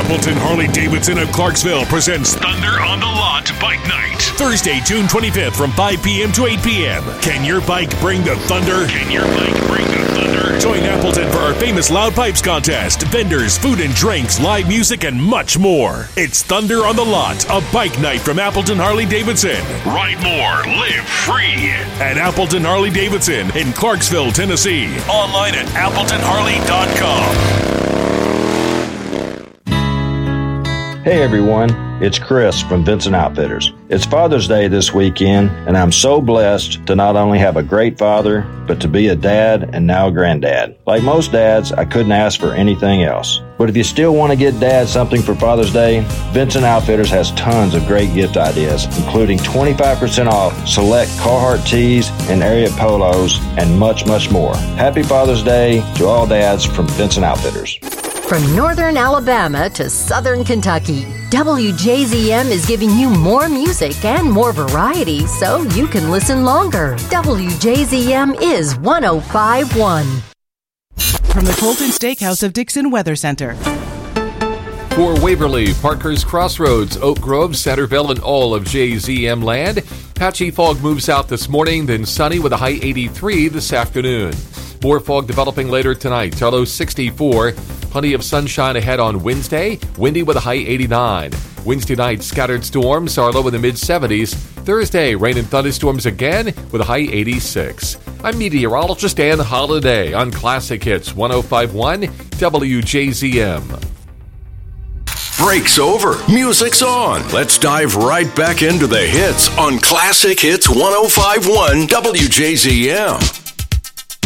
Appleton Harley-Davidson of Clarksville presents Thunder on the Lot Bike Night. Thursday, June 25th from 5 p.m. to 8 p.m. Can your bike bring the thunder? Can your bike bring the thunder? Join Appleton for our famous Loud Pipes contest, vendors, food and drinks, live music, and much more. It's Thunder on the Lot, a bike night from Appleton Harley-Davidson. Ride more, live free at Appleton Harley-Davidson in Clarksville, Tennessee. Online at AppletonHarley.com. Hey everyone, it's Chris from Vincent Outfitters. It's Father's Day this weekend, and I'm so blessed to not only have a great father, but to be a dad and now a granddad. Like most dads, I couldn't ask for anything else. But if you still want to get Dad something for Father's Day, Vincent Outfitters has tons of great gift ideas, including 25% off select Carhartt tees and area polos, and much, much more. Happy Father's Day to all dads from Vincent Outfitters. From northern Alabama to southern Kentucky, WJZM is giving you more music and more variety so you can listen longer. WJZM is 105.1. From the Colton Steakhouse of Dixon Weather Center. For Waverly, Parker's Crossroads, Oak Grove, Centerville, and all of JZM land, patchy fog moves out this morning, then sunny with a high 83 this afternoon. More fog developing later tonight, our low 64. Plenty of sunshine ahead on Wednesday, windy with a high 89. Wednesday night, scattered storms, our low in the mid-70s. Thursday, rain and thunderstorms again with a high 86. I'm meteorologist Ann Holiday on Classic Hits 105.1 WJZM. Break's over. Music's on. Let's dive right back into the hits on Classic Hits 105.1 WJZM.